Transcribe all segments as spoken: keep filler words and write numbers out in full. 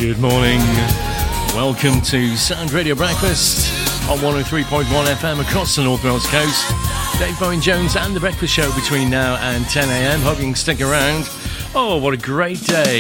Good morning. Welcome to Sound Radio Breakfast on one oh three point one F M across the North Wales coast. Dave Bowen Jones and The Breakfast Show between now and ten a m. Hope you can stick around. Oh, what a great day.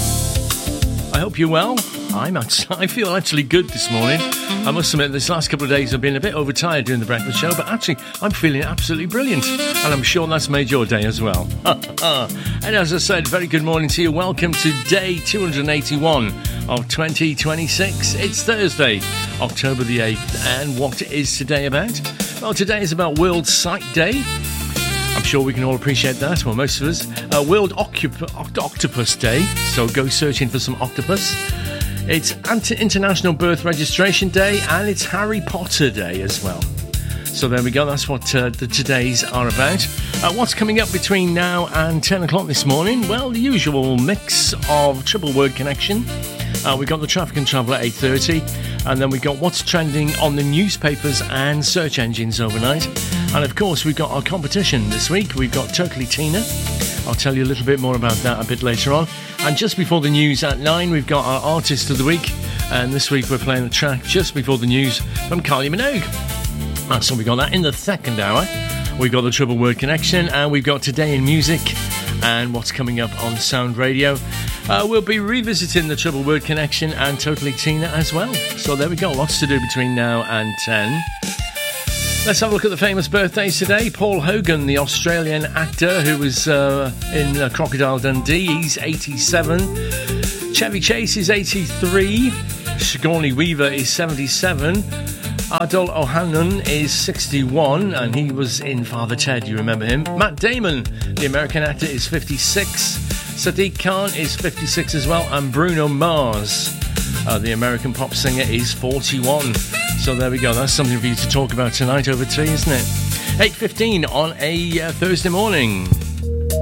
I hope you're well. I'm actually, I feel actually good this morning. I must admit, this last couple of days I've been a bit overtired doing The Breakfast Show, but actually I'm feeling absolutely brilliant, and I'm sure that's made your day as well. And as I said, very good morning to you. Welcome to day two hundred eighty-one of twenty twenty-six. It's Thursday, October the eighth, and what is today about? Well, today is about World Sight Day. I'm sure we can all appreciate that, well, most of us. Uh, World Occup- Oct- Octopus Day, so go searching for some octopus. It's Anti- International Birth Registration Day, and it's Harry Potter Day as well. So there we go, that's what uh, the todays are about. Uh, what's coming up between now and ten o'clock this morning? Well, the usual mix of triple word connection. Uh, we've got the traffic and travel at eight thirty, and then we've got what's trending on the newspapers and search engines overnight. And of course, we've got our competition this week. We've got Totally Tina. I'll tell you a little bit more about that a bit later on. And just before the news at nine, we've got our Artist of the Week. And this week we're playing a track just before the news from Kylie Minogue. And so we got that in the second hour. We've got the Triple Word Connection, and we've got Today in Music and what's coming up on Sound Radio. Uh, we'll be revisiting the Triple Word Connection and Totally Tina as well. So there we go, lots to do between now and ten. Let's have a look at the famous birthdays today. Paul Hogan, the Australian actor who was uh, in uh, Crocodile Dundee, he's eighty-seven. Chevy Chase is eighty-three. Sigourney Weaver is seventy-seven. Ardal O'Hanlon is sixty-one, and he was in Father Ted, you remember him. Matt Damon, the American actor, is fifty-six. Sadiq Khan is fifty-six as well, and Bruno Mars, uh, the American pop singer, is forty-one. So there we go, that's something for you to talk about tonight over tea, isn't it? eight fifteen on a uh, Thursday morning.